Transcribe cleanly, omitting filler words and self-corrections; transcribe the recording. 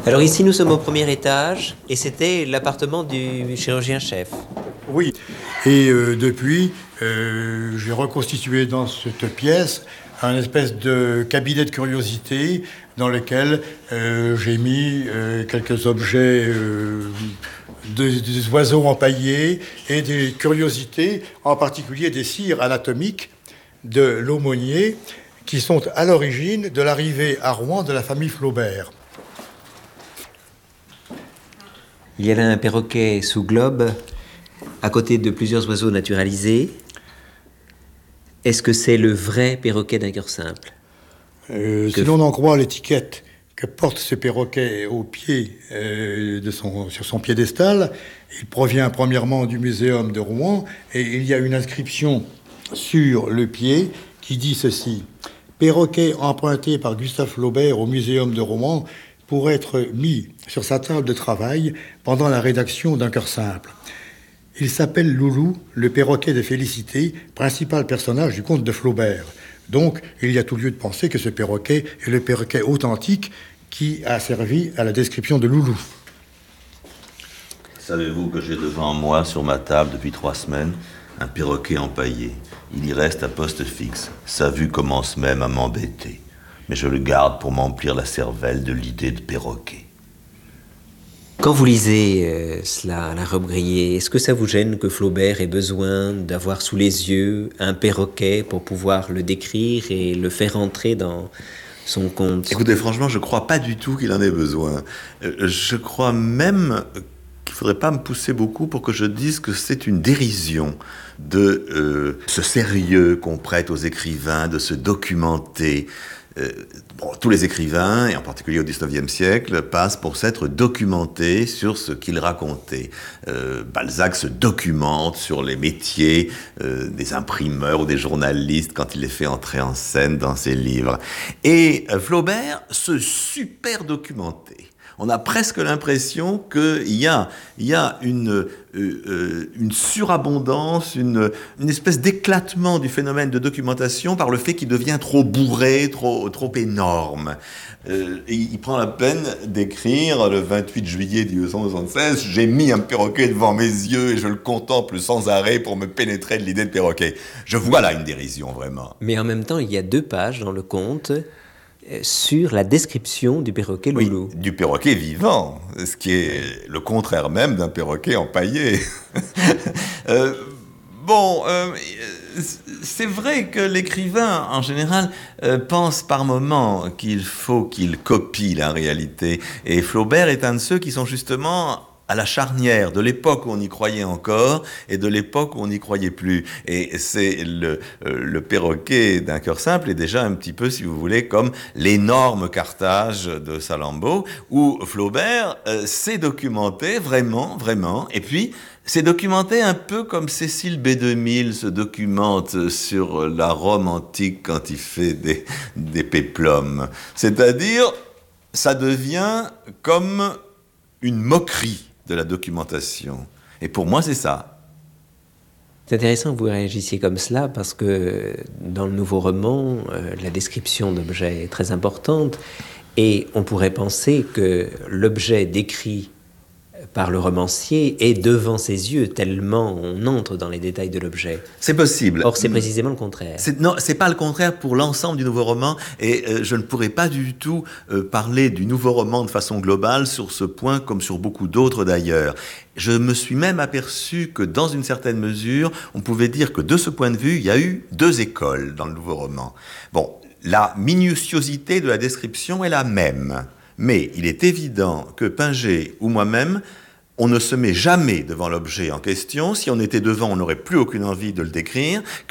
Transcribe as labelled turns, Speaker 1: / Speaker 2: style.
Speaker 1: Alors ici, nous sommes au premier étage et c'était l'appartement du chirurgien-chef.
Speaker 2: Oui, et depuis, j'ai reconstitué dans cette pièce un espèce de cabinet de curiosité dans lequel j'ai mis quelques objets des oiseaux empaillés et des curiosités, en particulier des cires anatomiques de l'aumônier qui sont à l'origine de l'arrivée à Rouen de la famille Flaubert.
Speaker 1: Il y a là un perroquet sous globe à côté de plusieurs oiseaux naturalisés. Est-ce que c'est le vrai perroquet d'un cœur simple?
Speaker 2: Si l'on en croit l'étiquette que porte ce perroquet au pied, sur son piédestal, il provient premièrement du muséum de Rouen et il y a une inscription sur le pied qui dit ceci: perroquet emprunté par Gustave Flaubert au muséum de Rouen pour être mis sur sa table de travail pendant la rédaction d'un cœur simple. Il s'appelle Loulou, le perroquet de Félicité, principal personnage du conte de Flaubert. Donc, il y a tout lieu de penser que ce perroquet est le perroquet authentique qui a servi à la description de Loulou.
Speaker 3: Savez-vous que j'ai devant moi, sur ma table, depuis 3 semaines, un perroquet empaillé. Il y reste à poste fixe. Sa vue commence même à m'embêter. Mais je le garde pour m'emplir la cervelle de l'idée de perroquet.
Speaker 1: Quand vous lisez cela, Alain Robbe-Grillet, est-ce que ça vous gêne que Flaubert ait besoin d'avoir sous les yeux un perroquet pour pouvoir le décrire et le faire entrer dans son conte?
Speaker 3: Écoutez, franchement, je ne crois pas du tout qu'il en ait besoin. Je crois même qu'il ne faudrait pas me pousser beaucoup pour que je dise que c'est une dérision de ce sérieux qu'on prête aux écrivains, de se documenter. Tous les écrivains, et en particulier au XIXe siècle, passent pour s'être documentés sur ce qu'ils racontaient. Balzac se documente sur les métiers des imprimeurs ou des journalistes quand il les fait entrer en scène dans ses livres. Et Flaubert se super documentait. On a presque l'impression qu'il y a une surabondance, une espèce d'éclatement du phénomène de documentation par le fait qu'il devient trop bourré, trop énorme. Et il prend la peine d'écrire le 28 juillet 1876 « J'ai mis un perroquet devant mes yeux et je le contemple sans arrêt pour me pénétrer de l'idée de perroquet ». Je vois là une dérision, vraiment.
Speaker 1: Mais en même temps, il y a 2 pages dans le conte sur la description du perroquet Loulou.
Speaker 3: Oui, du perroquet vivant, ce qui est le contraire même d'un perroquet empaillé. C'est vrai que l'écrivain, en général, pense par moments qu'il faut qu'il copie la réalité. Et Flaubert est un de ceux qui sont justement à la charnière de l'époque où on y croyait encore et de l'époque où on n'y croyait plus. Et c'est le perroquet d'un cœur simple est déjà un petit peu, si vous voulez, comme l'énorme Carthage de Salammbô, où Flaubert s'est documenté vraiment, et puis s'est documenté un peu comme Cécile B2000 se documente sur la Rome antique quand il fait des péplums. C'est-à-dire, ça devient comme une moquerie de la documentation. Et pour moi, c'est ça.
Speaker 1: C'est intéressant que vous réagissiez comme cela parce que dans le nouveau roman, la description d'objets est très importante et on pourrait penser que l'objet décrit par le romancier est devant ses yeux tellement on entre dans les détails de l'objet.
Speaker 3: C'est possible.
Speaker 1: Or, c'est précisément le contraire.
Speaker 3: Non, c'est pas le contraire pour l'ensemble du nouveau roman et je ne pourrais pas du tout parler du nouveau roman de façon globale sur ce point comme sur beaucoup d'autres d'ailleurs. Je me suis même aperçu que dans une certaine mesure, on pouvait dire que de ce point de vue, il y a eu 2 écoles dans le nouveau roman. Bon, la minutiosité de la description est la même. Mais il est évident que Pinget ou moi-même, on ne se met jamais devant l'objet en question. Si on était devant, on n'aurait plus aucune envie de le décrire.